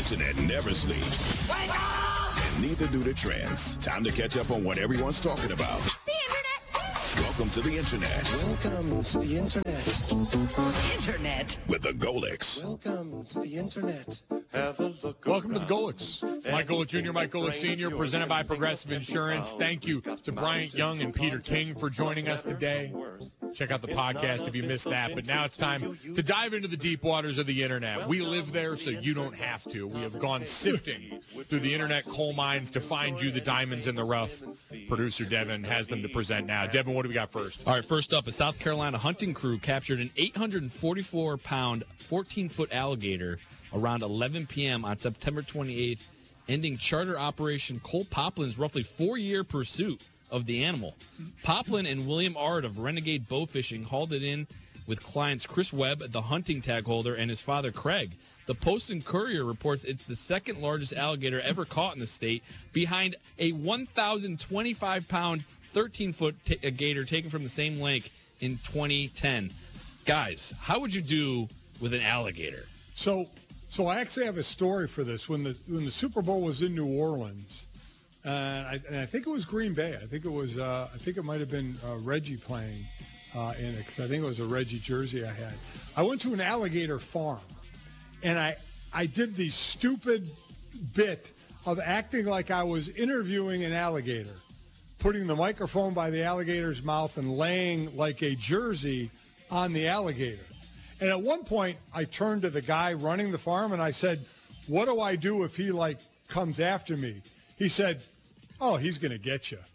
internet never sleeps. Wake up! And neither do the trends. Time to catch up on what everyone's talking about. The internet! Welcome to the internet. Welcome to the internet. Internet? With the Golix. Welcome to the internet. Have a look. Welcome to the Golix. Mike Golick Jr., Mike Golick Sr., presented by Progressive Insurance. Thank you to Bryant Young and Peter King for joining us today. Check out the podcast if you missed that. But now it's time to dive into the deep waters of the internet. We live there, so you don't have to. We have gone sifting through the internet coal mines to find you the diamonds in the rough. Producer Devin has them to present now. Devin, what do we got first? All right, first up, a South Carolina hunting crew captured an 844-pound, 14-foot alligator around 11 p.m. on September 28th, ending charter operation Cole Poplin's roughly 4-year pursuit of the animal. Poplin and William Ard of Renegade Bow Fishing hauled it in with clients Chris Webb, the hunting tag holder, and his father Craig. The Post and Courier reports it's the second largest alligator ever caught in the state, behind a 1,025-pound, 13-foot gator taken from the same lake in 2010. Guys, how would you do with an alligator? So I actually have a story for this. When the Super Bowl was in New Orleans, and I think it was Green Bay. I think it might have been Reggie playing in it, because I think it was a Reggie jersey I had. I went to an alligator farm, and I did the stupid bit of acting like I was interviewing an alligator, putting the microphone by the alligator's mouth and laying like a jersey on the alligator. And at one point, I turned to the guy running the farm, and I said, "What do I do if he, comes after me?" He said, "Oh, he's going to get you."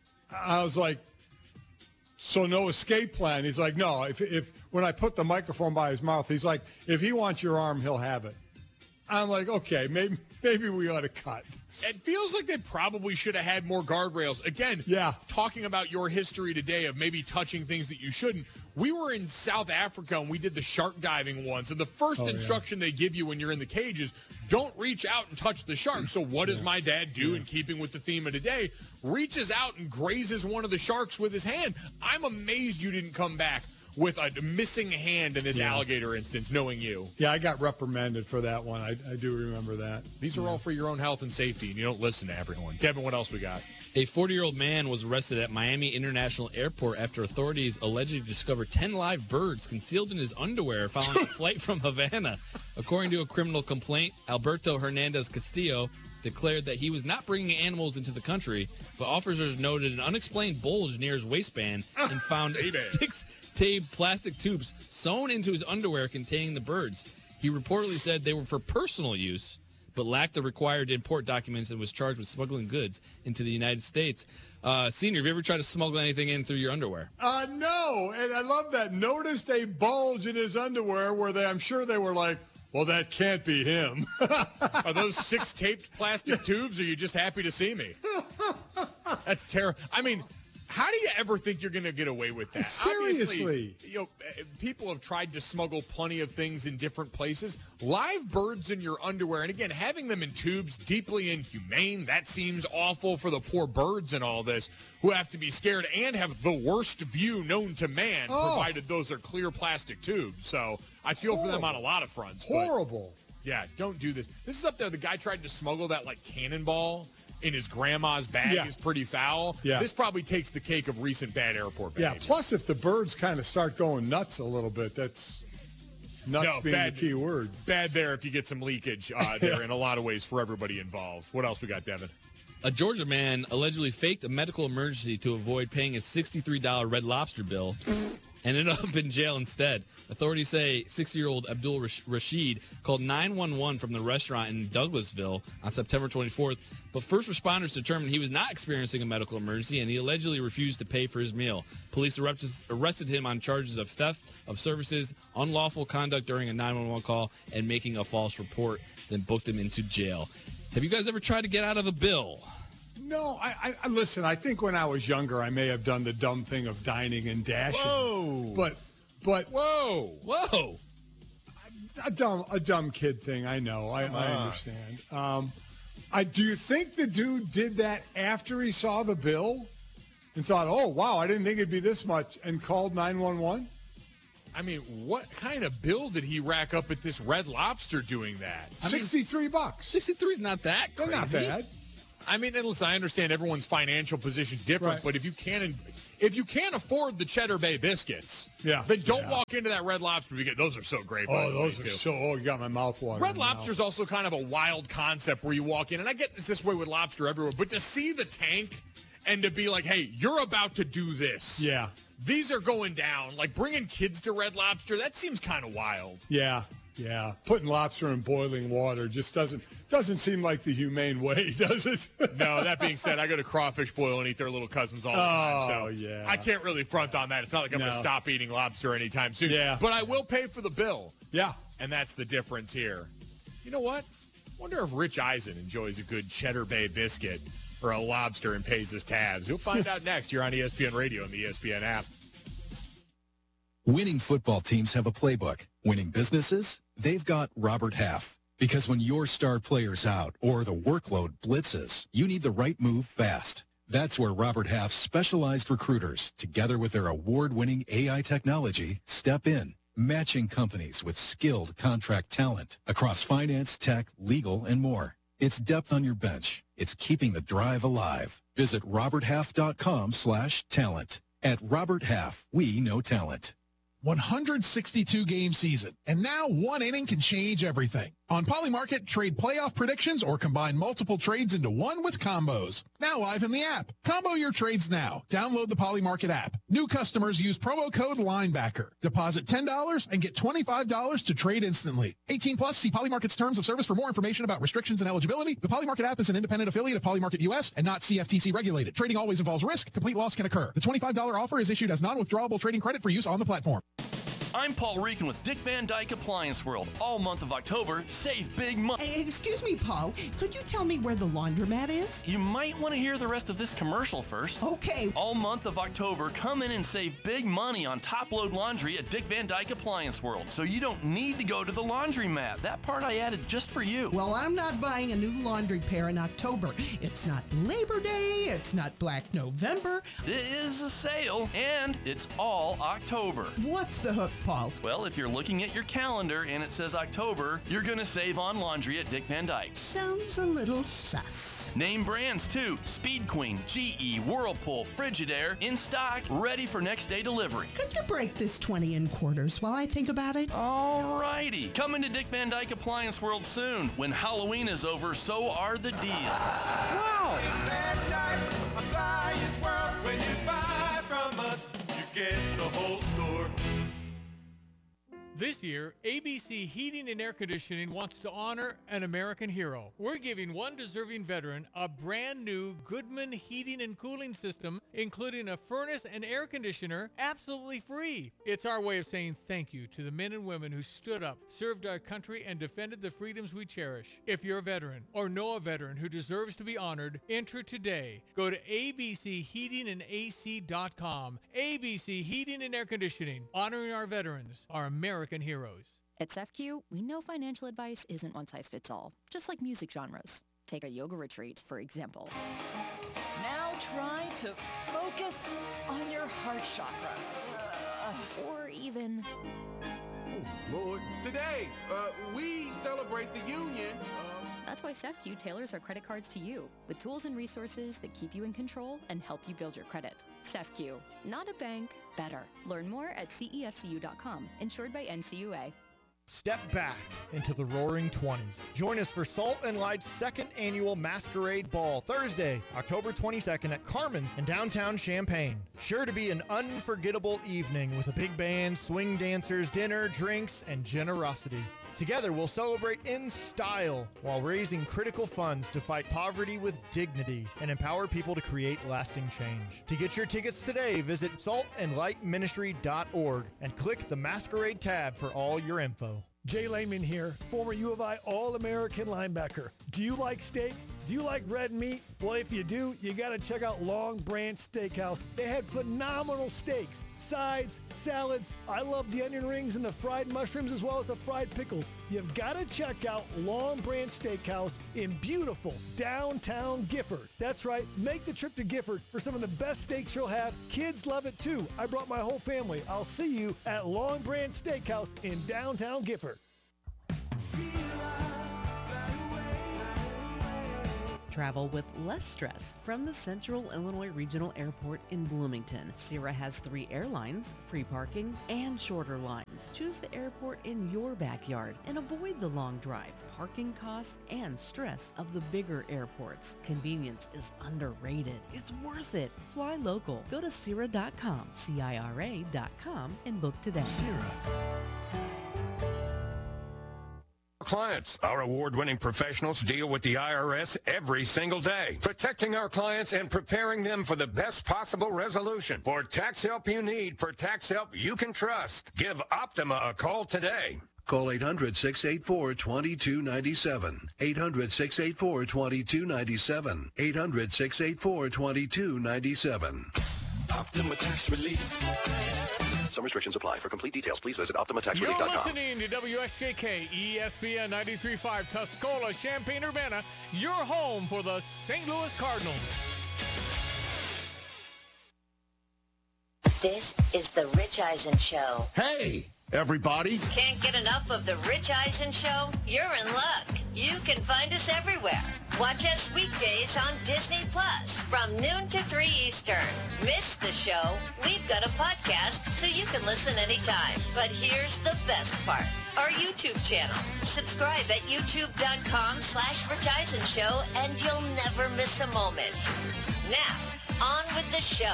I was like, "So no escape plan?" He's like, "No, if when I put the microphone by his mouth, he's like, if he wants your arm, he'll have it." I'm like, okay, maybe we ought to cut. It feels like they probably should have had more guardrails. Again, yeah. Talking about your history today of maybe touching things that you shouldn't. We were in South Africa, and we did the shark diving once. And the first instruction they give you when you're in the cage is don't reach out and touch the shark. So what does my dad do in keeping with the theme of today? Reaches out and grazes one of the sharks with his hand. I'm amazed you didn't come back with a missing hand in this alligator instance, knowing you. Yeah, I got reprimanded for that one. I do remember that. These are all for your own health and safety, and you don't listen to everyone. Devin, what else we got? A 40-year-old man was arrested at Miami International Airport after authorities allegedly discovered 10 live birds concealed in his underwear following a flight from Havana. According to a criminal complaint, Alberto Hernandez Castillo declared that he was not bringing animals into the country, but officers noted an unexplained bulge near his waistband and found 6 taped plastic tubes sewn into his underwear containing the birds. He reportedly said they were for personal use, but lacked the required import documents and was charged with smuggling goods into the United States. Senior, have you ever tried to smuggle anything in through your underwear? No, and I love that. Noticed a bulge in his underwear where I'm sure they were like, well, that can't be him. Are those 6 taped plastic tubes, or are you just happy to see me? That's terrible. I mean, how do you ever think you're going to get away with that? Seriously. Obviously, people have tried to smuggle plenty of things in different places. Live birds in your underwear, and again, having them in tubes, deeply inhumane. That seems awful for the poor birds in all this, who have to be scared and have the worst view known to man, provided those are clear plastic tubes. So I feel for them on a lot of fronts. Horrible. Yeah, don't do this. This is up there. The guy tried to smuggle that cannonball in his grandma's bag is pretty foul. Yeah. This probably takes the cake of recent bad airport behavior. Yeah, plus if the birds kind of start going nuts a little bit, that's nuts being the key word. Bad there if you get some leakage there in a lot of ways for everybody involved. What else we got, Devin? A Georgia man allegedly faked a medical emergency to avoid paying a $63 Red Lobster bill and ended up in jail instead. Authorities say 60-year-old Abdul Rashid called 911 from the restaurant in Douglasville on September 24th, but first responders determined he was not experiencing a medical emergency, and he allegedly refused to pay for his meal. Police arrested him on charges of theft of services, unlawful conduct during a 911 call, and making a false report, then booked him into jail. Have you guys ever tried to get out of a bill? No, I listen, I think when I was younger, I may have done the dumb thing of dining and dashing. Whoa. But Whoa. A dumb kid thing, I know. I understand. Do you think the dude did that after he saw the bill and thought, oh, wow, I didn't think it'd be this much, and called 911? I mean, what kind of bill did he rack up at this Red Lobster doing that? $63. 63 is not that crazy. Not bad. I mean, and listen, I understand everyone's financial position different, Right. but if you can't afford the Cheddar Bay biscuits, Yeah. then don't Yeah. walk into that Red Lobster because those are so great. by Oh, the way, those are too. so. Oh, you got my mouth watering. Red Lobster's also kind of a wild concept where you walk in, and I get this way with lobster everywhere, but to see the tank and to be like, hey, you're about to do this. Yeah. These are going down. Like bringing kids to Red Lobster, that seems kind of wild. Yeah. Yeah. Putting lobster in boiling water just doesn't seem like the humane way, does it? No, that being said, I go to Crawfish Boil and eat their little cousins all the time. So yeah. I can't really front on that. It's not like I'm going to No. stop eating lobster anytime soon. Yeah. But I will pay for the bill. Yeah. And that's the difference here. You know what? Wonder if Rich Eisen enjoys a good Cheddar Bay biscuit or a lobster and pays his tabs. You'll find out next. You're on ESPN Radio and the ESPN app. Winning football teams have a playbook. Winning businesses, they've got Robert Half. Because when your star player's out or the workload blitzes, you need the right move fast. That's where Robert Half's specialized recruiters, together with their award-winning AI technology, step in, matching companies with skilled contract talent across finance, tech, legal, and more. It's depth on your bench. It's keeping the drive alive. Visit roberthalf.com/talent. At Robert Half, we know talent. 162-game season, and now one inning can change everything. On Polymarket, trade playoff predictions or combine multiple trades into one with combos. Now live in the app. Combo your trades now. Download the Polymarket app. New customers use promo code LINEBACKER. Deposit $10 and get $25 to trade instantly. 18 plus, see Polymarket's terms of service for more information about restrictions and eligibility. The Polymarket app is an independent affiliate of Polymarket US and not CFTC regulated. Trading always involves risk. Complete loss can occur. The $25 offer is issued as non-withdrawable trading credit for use on the platform. I'm Paul Reekin with Dick Van Dyke Appliance World. All month of October, save big money. Excuse me, Paul. Could you tell me where the laundromat is? You might want to hear the rest of this commercial first. Okay. All month of October, come in and save big money on top-load laundry at Dick Van Dyke Appliance World. So you don't need to go to the laundromat. That part I added just for you. Well, I'm not buying a new laundry pair in October. It's not Labor Day. It's not Black November. It is a sale, and it's all October. What's the hook, Paul? Well, if you're looking at your calendar and it says October, you're going to save on laundry at Dick Van Dyke. Sounds a little sus. Name brands too. Speed Queen, GE, Whirlpool, Frigidaire, in stock, ready for next day delivery. Could you break this 20 in quarters while I think about it? Alrighty. Coming to Dick Van Dyke Appliance World soon. When Halloween is over, so are the deals. Wow! Van Dyke Appliance World. When you buy from us, you get the whole store. This year, ABC Heating and Air Conditioning wants to honor an American hero. We're giving one deserving veteran a brand new Goodman heating and cooling system, including a furnace and air conditioner, absolutely free. It's our way of saying thank you to the men and women who stood up, served our country, and defended the freedoms we cherish. If you're a veteran or know a veteran who deserves to be honored, enter today. Go to abcheatingandac.com. ABC Heating and Air Conditioning, honoring our veterans, our American heroes. At SEFCU, we know financial advice isn't one size fits all, just like music genres. Take a yoga retreat, for example. Now try to focus on your heart chakra. Or even... Oh, Lord. Today, we celebrate the union. That's why SEFCU tailors our credit cards to you, with tools and resources that keep you in control and help you build your credit. SEFCU, not a bank, better. Learn more at cefcu.com, insured by NCUA. Step back into the roaring 20s. Join us for Salt and Light's second annual Masquerade Ball, Thursday, October 22nd at Carmen's in downtown Champaign. Sure to be an unforgettable evening with a big band, swing dancers, dinner, drinks, and generosity. Together, we'll celebrate in style while raising critical funds to fight poverty with dignity and empower people to create lasting change. To get your tickets today, visit saltandlightministry.org and click the Masquerade tab for all your info. Jay Lehman here, former U of I All-American linebacker. Do you like steak? Do you like red meat? Well, if you do, you got to check out Long Branch Steakhouse. They had phenomenal steaks, sides, salads. I love the onion rings and the fried mushrooms as well as the fried pickles. You've got to check out Long Branch Steakhouse in beautiful downtown Gifford. That's right. Make the trip to Gifford for some of the best steaks you'll have. Kids love it too. I brought my whole family. I'll see you at Long Branch Steakhouse in downtown Gifford. Travel with less stress from the Central Illinois Regional Airport in Bloomington. Sierra has 3 airlines, free parking, and shorter lines. Choose the airport in your backyard and avoid the long drive, parking costs, and stress of the bigger airports. Convenience is underrated. It's worth it. Fly local. Go to Sierra.com, CIRA.com, and book today. Clients. Our award-winning professionals deal with the IRS every single day, protecting our clients and preparing them for the best possible resolution. For tax help you need, for tax help you can trust, give Optima a call today. Call 800-684-2297. 800-684-2297. 800-684-2297. Optima Tax Relief. Some restrictions apply. For complete details, please visit OptimaTaxRelief.com. You're listening to WSJK ESPN 93.5 Tuscola, Champaign-Urbana, your home for the St. Louis Cardinals. This is the Rich Eisen Show. Hey, everybody. Can't get enough of the Rich Eisen Show? You're in luck. You can find us everywhere. Watch us weekdays on Disney Plus from noon to 3 Eastern. Miss the show? We've got a podcast so you can listen anytime. But here's the best part. Our YouTube channel. Subscribe at youtube.com/Rich Eisen Show and you'll never miss a moment. Now, on with the show.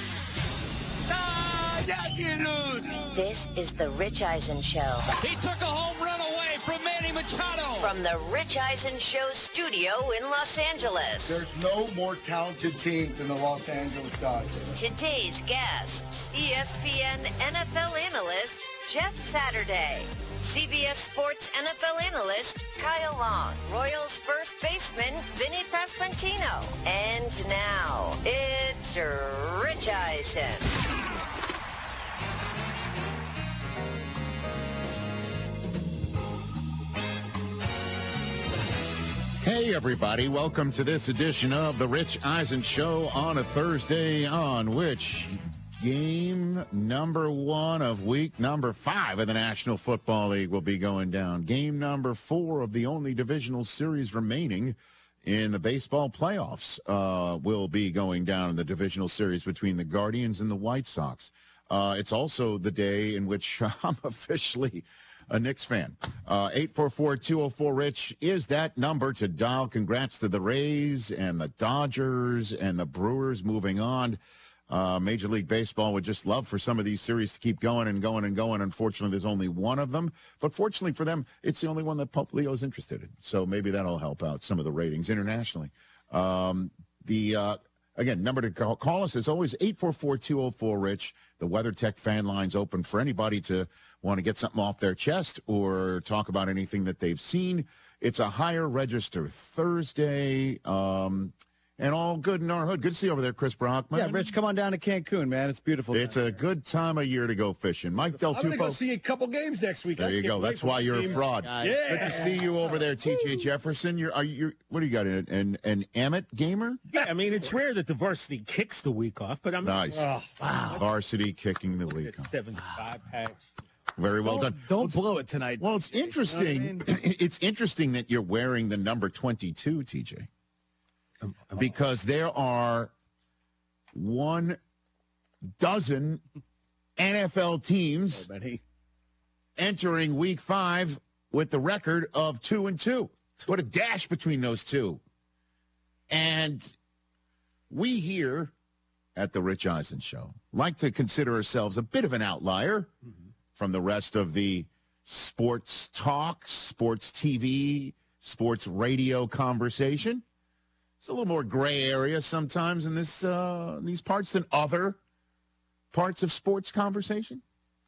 This is the Rich Eisen Show. He took a home run away from Manny Machado. From the Rich Eisen Show studio in Los Angeles. There's no more talented team than the Los Angeles Dodgers. Today's guests, ESPN NFL analyst Jeff Saturday, CBS Sports NFL analyst Kyle Long, Royals first baseman Vinny Pasquantino. And now, it's Rich Eisen. Hey, everybody. Welcome to this edition of the Rich Eisen Show on a Thursday, on which game number 1 of week number 5 of the National Football League will be going down. Game number 4 of the only divisional series remaining in the baseball playoffs will be going down in the divisional series between the Guardians and the White Sox. It's also the day in which I'm officially a Knicks fan. 844-204-RICH is that number to dial. Congrats to the Rays and the Dodgers and the Brewers moving on. Major League Baseball would just love for some of these series to keep going and going and going. Unfortunately, there's only one of them. But fortunately for them, it's the only one that Pope Leo's interested in. So maybe that'll help out some of the ratings internationally. Again, number to call us is always 844-204-RICH. The WeatherTech fan line's open for anybody to want to get something off their chest or talk about anything that they've seen. It's a higher register Thursday, and all good in our hood. Good to see you over there, Chris Brockman. Yeah, Rich, come on down to Cancun, man. It's beautiful. It's a good time of year to go fishing. Mike Del Tufo. I'm going to go see a couple games next week. There you go. That's why you're a fraud. Yeah. Good to see you over there, TJ Jefferson. What do you got? An Emmett gamer? Yeah, I mean, it's rare that the varsity kicks the week off, but I'm nice. Varsity kicking the week off. 75 patch. Very well done. Don't blow it tonight. Well, it's interesting. You know what I mean? It's interesting that you're wearing the number 22, TJ. Because there are 1 dozen NFL teams entering week 5 with the record of 2-2. What a dash between those two. And we here at the Rich Eisen Show like to consider ourselves a bit of an outlier from the rest of the sports talk, sports TV, sports radio conversation. It's a little more gray area sometimes in these parts than other parts of sports conversation.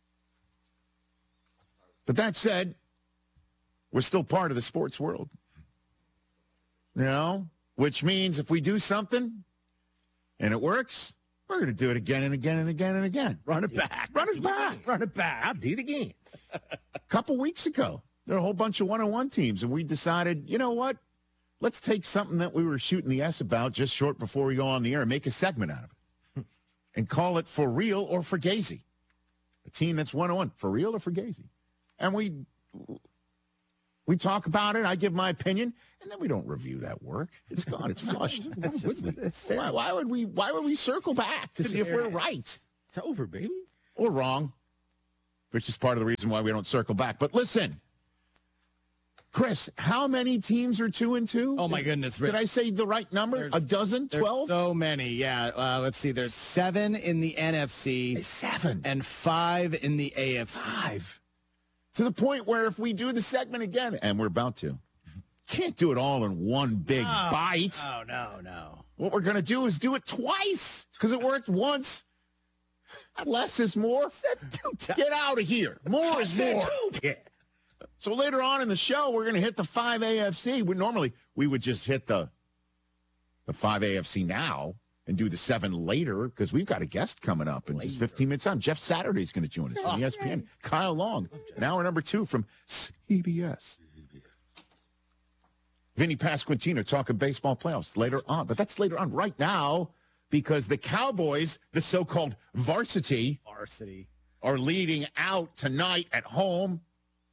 But that said, we're still part of the sports world. You know, which means if we do something and it works, we're going to do it again and again and again and again. Run it back. Run it back. Run it back. I'll do it again. A couple weeks ago, there were a whole bunch of one-on-one teams, and we decided, you know what? Let's take something that we were shooting the S about just short before we go on the air and make a segment out of it and call it For Real or Fugazi. A team that's one-on-one, For Real or Fugazi. And we talk about it. I give my opinion, and then we don't review that work. It's gone. It's flushed. It's fair. Why would we circle back to see if we're right? It's over, baby. Or wrong, which is part of the reason why we don't circle back. But listen, Chris, how many teams are 2-2? Oh, my goodness, Rich. Did I say the right number? A dozen? 12? So many, yeah. Let's see. There's 7 in the NFC. 7. And 5 in the AFC. 5. To the point where if we do the segment again, and we're about to, can't do it all in one big bite. Oh, no. What we're going to do is do it twice because it worked once. Less is more. Get out of here. More is more. So later on in the show, we're going to hit the 5 AFC. Normally, we would just hit the 5 AFC now and do the 7 later because we've got a guest coming up in just 15 minutes time. Jeff Saturday is going to join us from ESPN. Kyle Long, an hour number 2 from CBS. Vinny Pasquantino talking baseball playoffs later on. But that's later on. Right now, because the Cowboys, the so-called varsity, are leading out tonight at home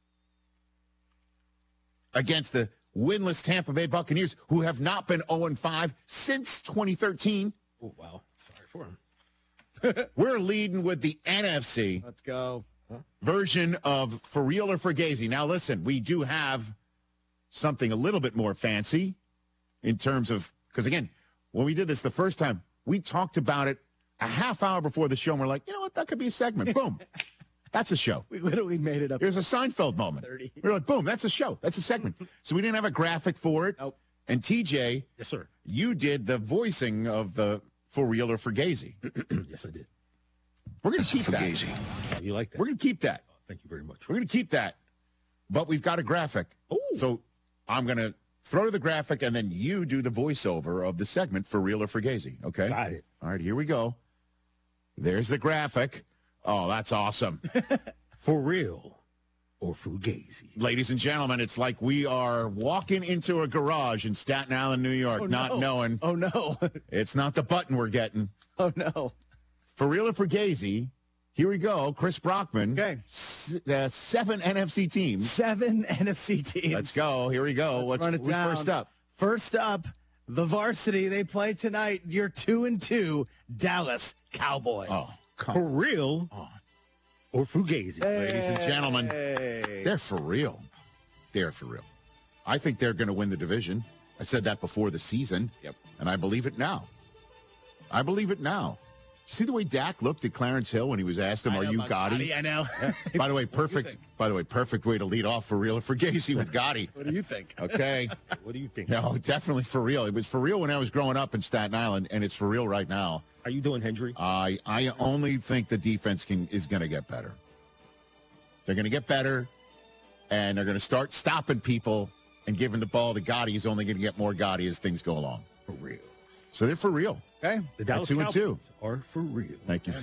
against the winless Tampa Bay Buccaneers, who have not been 0-5 since 2013. Oh, wow. Sorry for him. We're leading with the NFC. Let's go. Version of For Real or Fugazi. Now, listen, we do have something a little bit more fancy in terms of, because, again, when we did this the first time, we talked about it a half hour before the show, and we're like, you know what, that could be a segment. Boom. That's a show. We literally made it up. Here's a Seinfeld moment. We're like, boom, that's a show. That's a segment. So we didn't have a graphic for it. Nope. And TJ, yes, sir. You did the voicing of the For Real or Fugazi. Yes, I did. We're going to keep that. Oh, you like that? We're going to keep that. Oh, thank you very much. We're going to keep that. But we've got a graphic. Ooh. So I'm going to throw to the graphic, and then you do the voiceover of the segment For Real or Fugazi. Okay? Got it. All right, here we go. There's the graphic. Oh, that's awesome. For Real or Fugazi. Ladies and gentlemen, it's like we are walking into a garage in Staten Island, New York, not knowing. Oh, no. It's not the button we're getting. Oh, no. For Real or Fugazi, here we go. Chris Brockman. Okay. 7 NFC teams. 7 NFC teams. Let's go. Here we go. Let's run it who's down. first up? First up, the varsity. They play tonight. You're 2-2, Dallas Cowboys. Oh, For Real or Fugazi. Ladies and gentlemen, they're for real. They're for real. I think they're going to win the division. I said that before the season. Yep. And I believe it now. I believe it now. See the way Dak looked at Clarence Hill when he was asked him, "Are you Gotti?" I know. By the way, perfect. By the way, perfect way to lead off For Real or Fugazi with Gotti. What do you think? Okay. What do you think? No, definitely for real. It was for real when I was growing up in Staten Island, and it's for real right now. How you doing, Hendry? I only think the defense is going to get better. They're going to get better, and they're going to start stopping people and giving the ball to Gotti. He's only going to get more Gotti as things go along. For real. So they're for real. Okay. The Dallas 2-2. Cowboys are for real. Thank you.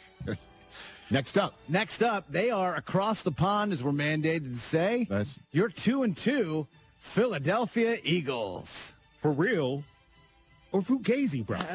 Next up. Next up, they are across the pond, as we're mandated to say. You're 2-2, Philadelphia Eagles. For Real or Fugazi, bro?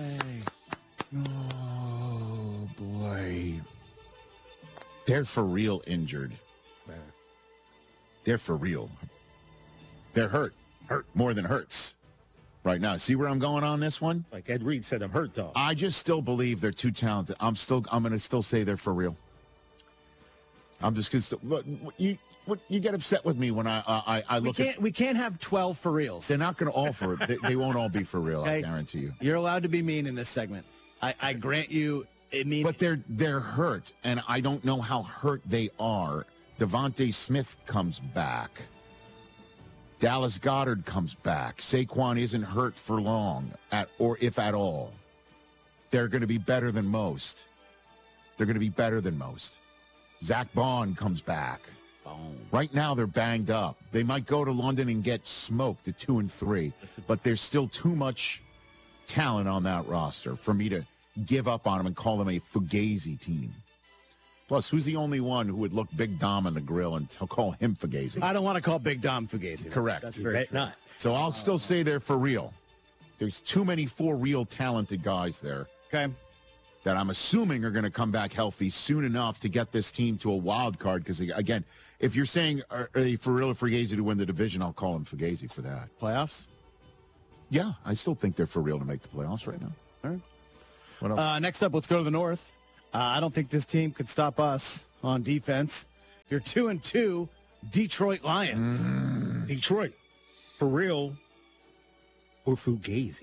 Oh, boy. They're for real injured. They're for real. They're hurt. Hurt more than hurts right now. See where I'm going on this one? Like Ed Reed said, I'm hurt, dog. I just still believe they're too talented. I'm going to still say they're for real. I'm just going to you get upset with me when I look at. We can't have 12 for reals. They're not going to all for it. They won't all be for real. Okay. I guarantee you. You're allowed to be mean in this segment. I grant you. But they're hurt, and I don't know how hurt they are. Devontae Smith comes back. Dallas Goedert comes back. Saquon isn't hurt for long, or if at all. They're going to be better than most. They're going to be better than most. Zach Bond comes back. Right now, they're banged up. They might go to London and get smoked at 2-3, but there's still too much talent on that roster for me to give up on them and call them a Fugazi team. Plus, who's the only one who would look Big Dom in the grill and call him Fugazi? I don't want to call Big Dom Fugazi. Correct. That's very true. Not. So I'll still say they're for real. There's too many for real talented guys there. Okay. That I'm assuming are going to come back healthy soon enough to get this team to a wild card. Because, again, if you're saying are they for real or Fugazi to win the division, I'll call them Fugazi for that. Playoffs? Yeah, I still think they're for real to make the playoffs right now. All right. What else? Next up, let's go to the North. I don't think this team could stop us on defense. You're 2-2 Detroit Lions. Detroit, for real or Fugazi?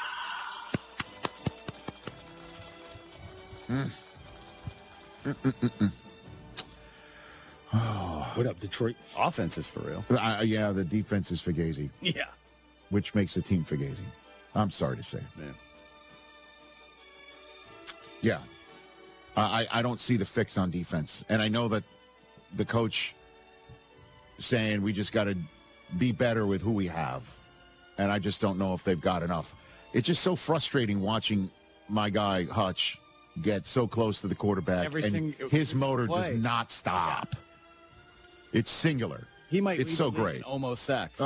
What up, Detroit? Offense is for real. Yeah, the defense is Fugazi. Yeah. Which makes the team Fugazi. I'm sorry to say. Yeah. I don't see the fix on defense. And I know that the coach saying we just got to be better with who we have. And I just don't know if they've got enough. It's just so frustrating watching my guy, Hutch, get so close to the quarterback. And his motor does not stop. It's singular. He might it's so great. Almost sacks.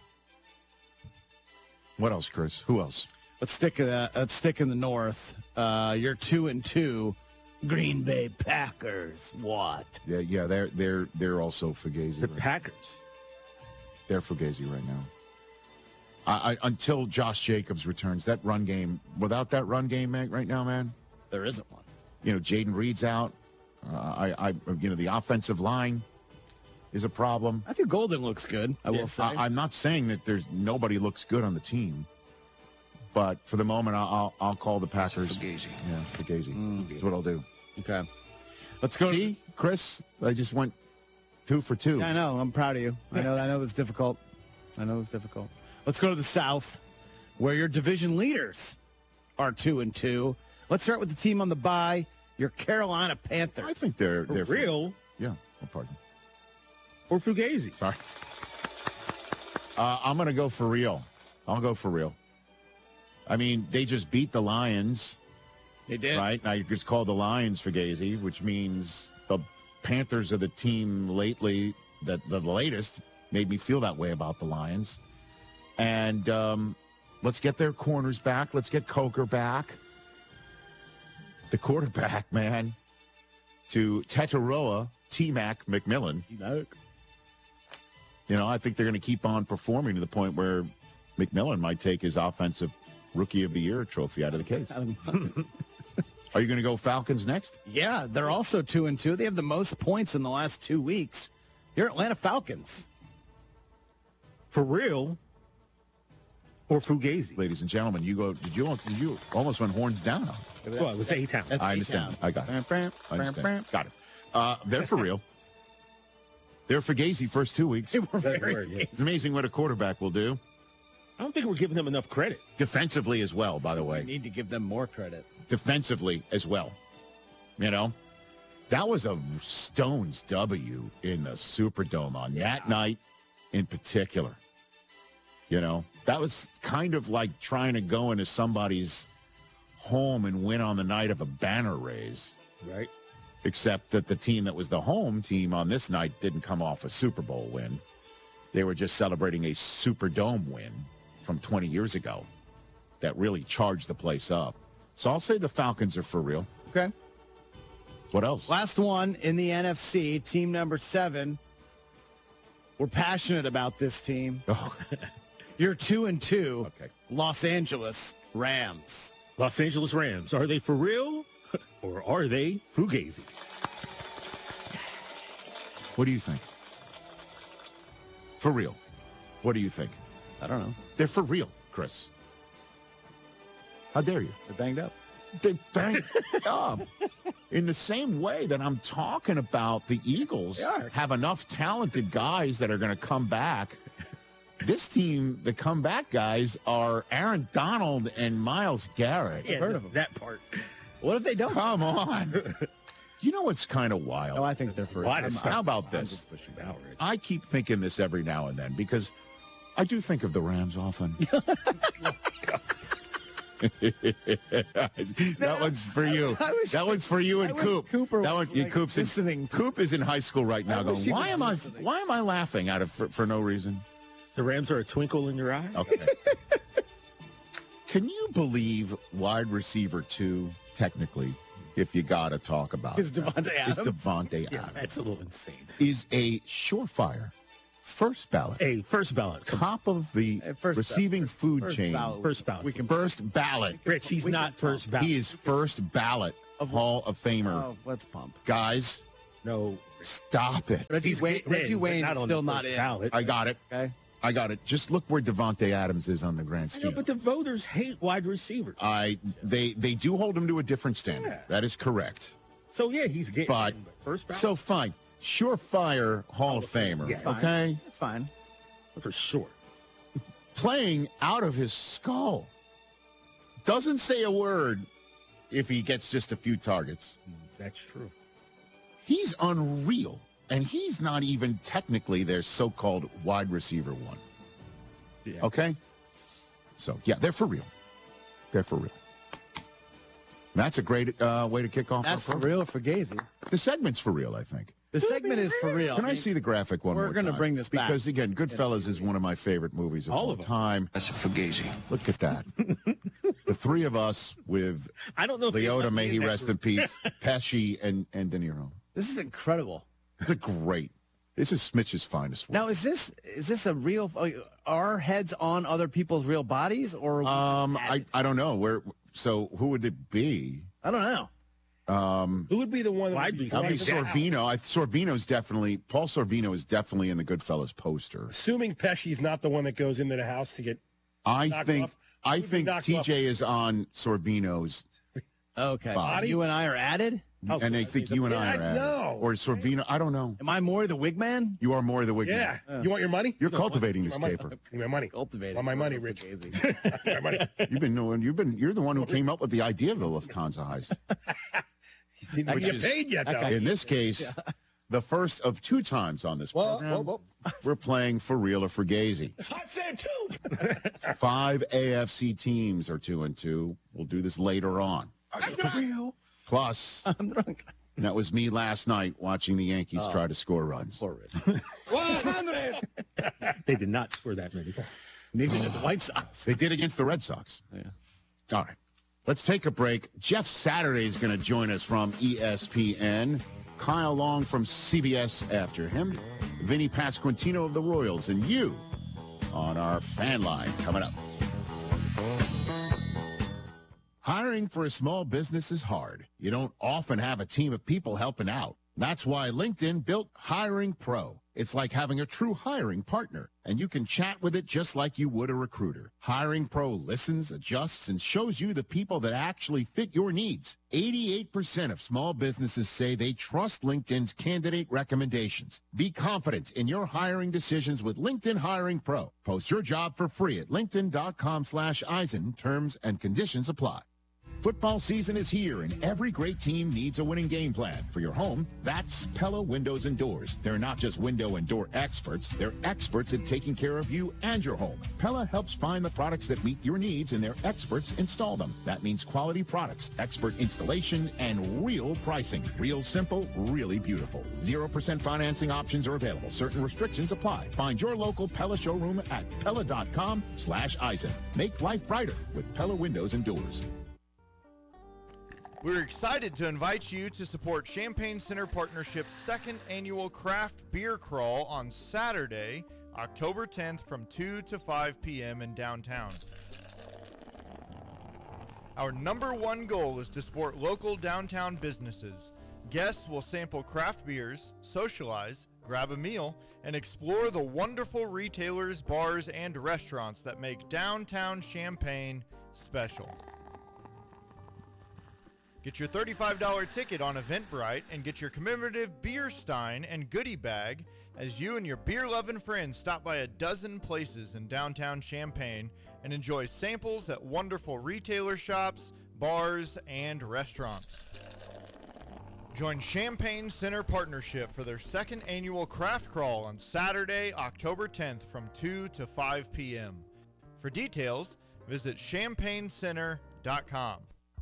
What else, Chris? Who else? Let's stick in the North. You're 2-2 Green Bay Packers. What? Yeah, they're also Fugazi. The Packers. They're Fugazi right now. Until Josh Jacobs returns, that run game. Without that run game, right now, man, there isn't one. Jaden Reed's out. The offensive line is a problem. I think Golden looks good. I will say. I'm not saying that there's nobody looks good on the team, but for the moment, I'll call the Packers. Fugazi. Yeah, Fugazi. That's what I'll do. Okay. Let's go. See, Chris, I just went 2 for 2. Yeah, I know. I'm proud of you. I know it's difficult. Let's go to the South, where your division leaders are 2-2. Let's start with the team on the bye, your Carolina Panthers. I think they're for real. Yeah, oh, pardon. Or Fugazi. Sorry. I'm going to go for real. I'll go for real. I mean, they just beat the Lions. They did. Right? Now you just call the Lions Fugazi, which means the Panthers are the team lately that the latest made me feel that way about the Lions. And let's get their corners back. Let's get Coker back. The quarterback, man, to Tetaroa, T-Mac McMillan. I think they're going to keep on performing to the point where McMillan might take his offensive Rookie of the Year trophy out of the case. Are you going to go Falcons next? Yeah, they're also 2-2. They have the most points in the last 2 weeks. Your Atlanta Falcons. For real or Fugazi? Ladies and gentlemen, did you almost went horns down? Well, it was A-Town. I understand. I got it. Got it. They're for real. They're Fugazi first 2 weeks. It's amazing what a quarterback will do. I don't think we're giving them enough credit. Defensively as well, by the way. We need to give them more credit. Defensively as well. That was a Stones W in the Superdome on that night in particular. That was kind of like trying to go into somebody's home and win on the night of a banner raise. Right. Except that the team that was the home team on this night didn't come off a Super Bowl win. They were just celebrating a Superdome win from 20 years ago that really charged the place up. So I'll say the Falcons are for real. Okay. What else? Last one in the NFC, team number 7. We're passionate about this team. Oh. You're 2-2. Okay. Los Angeles Rams. Los Angeles Rams. Are they for real or are they Fugazi? What do you think? For real. What do you think? I don't know. They're for real, Chris. How dare you? They're banged up. They banged up. In the same way that I'm talking about the Eagles have enough talented guys that are going to come back. This team, the comeback guys, are Aaron Donald and Myles Garrett. Yeah, heard of them. That part. What if they don't? Come on. You know what's kind of wild? No, I think they're first. How about I'm this? just pushing back. I keep thinking this every now and then because I do think of the Rams often. That one's for you. That one's for you and Coop. That one, Coop's listening. Coop is in high school right now, going, "Why am I laughing out of for no reason?" The Rams are a twinkle in your eye. Okay. Can you believe wide receiver 2, technically, if you got to talk about Is Devontae Adams? Is Devontae Yeah, Adams. that's a little insane. Is a surefire first ballot. First ballot. Top of the receiving food chain. First ballot. First ballot. Rich, he's not first ballot. He is first ballot of Hall of Famer. Oh, let's pump. Guys, no. Stop it. Reggie Wayne is still not in. Ballot. I got it. Okay. I got it. Just look where Devontae Adams is on the grand I know, scheme. but the voters hate wide receivers. They do hold him to a different standard. Yeah. That is correct. So, yeah, he's getting But first ballot. so fine. Surefire Hall of Famer. Yeah. Okay? It's fine. For sure. Playing out of his skull. Doesn't say a word if he gets just a few targets. That's true. He's unreal. And he's not even technically their so-called wide receiver 1. Yeah. Okay? So, yeah, they're for real. They're for real. That's a great way to kick off. That's our for program. real for Gazy. The segment's for real, I think. The segment is for real. Can I see the graphic one more time? We're going to bring this back. Because, again, Goodfellas is one of my favorite movies of all time. That's for Gazy. Look at that. The three of us with I don't know if Leota, may he in that rest in peace, Pesci, and De Niro. This is incredible. It's a great. This is Smitch's finest work. Now, is this a real? Are heads on other people's real bodies, or I don't know So who would it be? I don't know. Who would be the one? That'd be Sorvino. Sorvino's definitely. Paul Sorvino is definitely in the Goodfellas poster. Assuming Pesci's not the one that goes into the house to get. I knocked think off. I Who'd be think knocked TJ off? is on Sorvino's. Okay, body. you and I are added. And I think you and I are at it. Or Sorvino. I don't know. Am I more the wig man? You are more the wig Yeah. man. You want your money? You're cultivating this My money. caper. Give me my money. Cultivating. Want my money, Rich? My money. You're the one who came up with the idea of the Lufthansa heist. Didn't get paid yet, though. In this case, the first of 2 times on this program, we're playing for real or for Gazy. I said 2. 5 AFC teams are 2-2. We'll do this later on. For real? Plus, I'm drunk. that was me last night watching the Yankees try to score runs. 100. They did not score that many. Neither did the White Sox. They did against the Red Sox. Yeah. All right. Let's take a break. Jeff Saturday is going to join us from ESPN. Kyle Long from CBS after him. Vinny Pasquantino of the Royals. And you on our fan line coming up. Hiring for a small business is hard. You don't often have a team of people helping out. That's why LinkedIn built Hiring Pro. It's like having a true hiring partner, and you can chat with it just like you would a recruiter. Hiring Pro listens, adjusts, and shows you the people that actually fit your needs. 88% of small businesses say they trust LinkedIn's candidate recommendations. Be confident in your hiring decisions with LinkedIn Hiring Pro. Post your job for free at linkedin.com/Eisen. Terms and conditions apply. Football season is here, and every great team needs a winning game plan. For your home, that's Pella Windows and Doors. They're not just window and door experts. They're experts at taking care of you and your home. Pella helps find the products that meet your needs, and their experts install them. That means quality products, expert installation, and real pricing. Real simple, really beautiful. 0% financing options are available. Certain restrictions apply. Find your local Pella showroom at Pella.com/Eisen. Make life brighter with Pella Windows and Doors. We're excited to invite you to support Champaign Center Partnership's 2nd annual craft beer crawl on Saturday, October 10th from 2 to 5 p.m. in downtown. Our number one goal is to support local downtown businesses. Guests will sample craft beers, socialize, grab a meal, and explore the wonderful retailers, bars, and restaurants that make downtown Champaign special. Get your $35 ticket on Eventbrite and get your commemorative beer stein and goodie bag as you and your beer-loving friends stop by a dozen places in downtown Champaign and enjoy samples at wonderful retailer shops, bars, and restaurants. Join Champaign Center Partnership for their second annual craft crawl on Saturday, October 10th from 2 to 5 p.m. For details, visit champagncenter.com.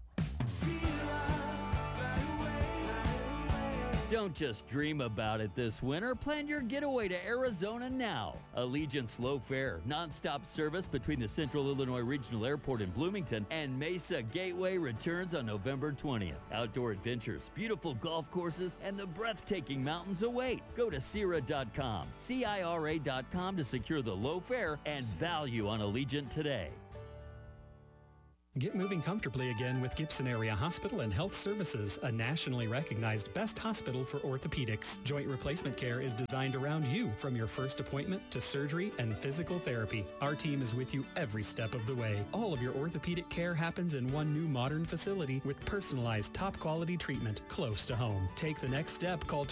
Don't just dream about it this winter. Plan your getaway to Arizona now. Allegiant's Low Fare, nonstop service between the Central Illinois Regional Airport in Bloomington and Mesa Gateway returns on November 20th. Outdoor adventures, beautiful golf courses, and the breathtaking mountains await. Go to Cira.com, CIRA.com to secure the low fare and value on Allegiant today. Get moving comfortably again with Gibson Area Hospital and Health Services, a nationally recognized best hospital for orthopedics. Joint replacement care is designed around you, from your first appointment to surgery and physical therapy. Our team is with you every step of the way. All of your orthopedic care happens in one new modern facility with personalized top-quality treatment close to home. Take the next step. Call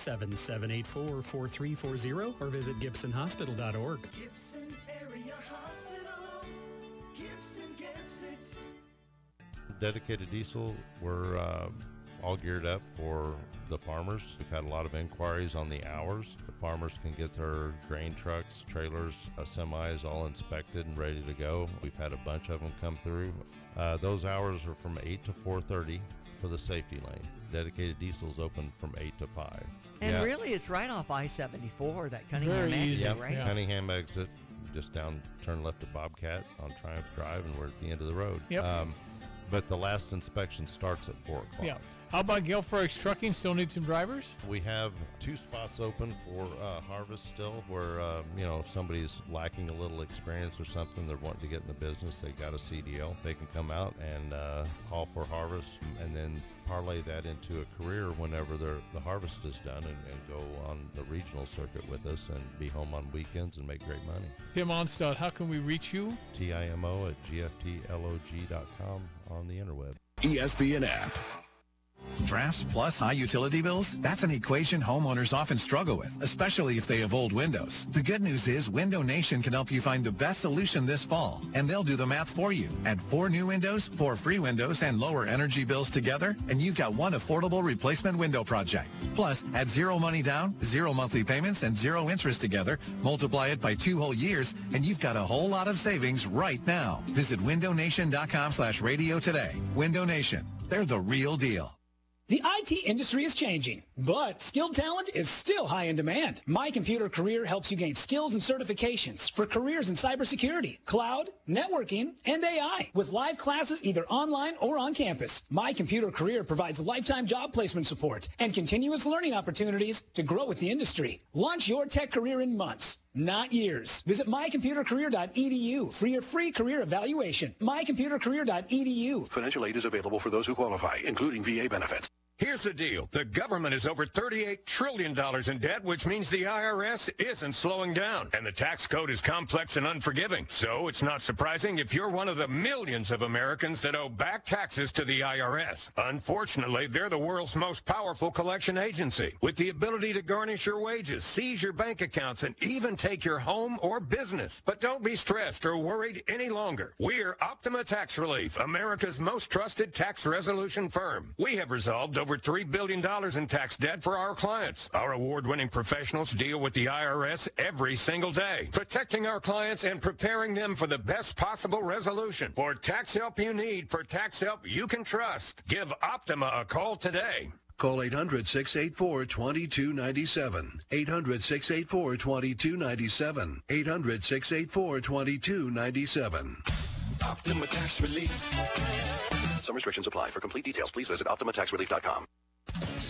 217-784-4340 or visit gibsonhospital.org. Gibson Area Hospital. Gibson gets it. Dedicated Diesel, we're all geared up for the farmers. We've had a lot of inquiries on the hours. The farmers can get their grain trucks, trailers, semis all inspected and ready to go. We've had a bunch of them come through. Those hours are from 8 to 4:30 for the safety lane. Dedicated Diesel's open from 8 to 5. And really, it's right off I-74, that Cunningham exit, right? Yeah. Cunningham exit, just down, turn left at Bobcat on Triumph Drive, and we're at the end of the road. Yep. But the last inspection starts at 4 o'clock. Yeah. How about Gelfrex Trucking? Still need some drivers? We have 2 spots open for harvest still, where if somebody's lacking a little experience or something, they're wanting to get in the business, they got a CDL, they can come out and haul for harvest, and then parlay that into a career whenever the harvest is done, and go on the regional circuit with us and be home on weekends and make great money. Tim Onstad, how can we reach you? TIMO@GFTLOG.com on the interweb. ESPN app. Drafts plus high utility bills? That's an equation homeowners often struggle with, especially if they have old windows. The good news is Window Nation can help you find the best solution this fall, and they'll do the math for you. Add 4 new windows, 4 free windows, and lower energy bills together, and you've got one affordable replacement window project. Plus, add 0 money down, 0 monthly payments, and 0 interest together. Multiply it by 2 whole years, and you've got a whole lot of savings right now. Visit windownation.com/radio today. Window Nation. They're the real deal. The IT industry is changing, but skilled talent is still high in demand. My Computer Career helps you gain skills and certifications for careers in cybersecurity, cloud, networking, and AI, with live classes either online or on campus. My Computer Career provides lifetime job placement support and continuous learning opportunities to grow with the industry. Launch your tech career in months, not years. Visit mycomputercareer.edu for your free career evaluation. mycomputercareer.edu. Financial aid is available for those who qualify, including VA benefits. Here's the deal. The government is over $38 trillion in debt, which means the IRS isn't slowing down. And the tax code is complex and unforgiving. So it's not surprising if you're one of the millions of Americans that owe back taxes to the IRS. Unfortunately, they're the world's most powerful collection agency, with the ability to garnish your wages, seize your bank accounts, and even take your home or business. But don't be stressed or worried any longer. We're Optima Tax Relief, America's most trusted tax resolution firm. We have resolved over $3 billion in tax debt for our clients. Our award-winning professionals deal with the IRS every single day, protecting our clients and preparing them for the best possible resolution. For tax help you need, for tax help you can trust, give Optima a call today. Call 800-684-2297. 800-684-2297. 800-684-2297. Optima Tax Relief. Some restrictions apply. For complete details, please visit OptimaTaxRelief.com.